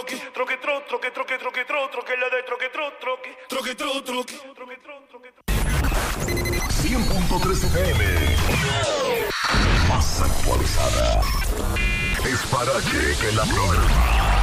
la de troque. 100.3 FM. Más actualizada. Es para que la programa.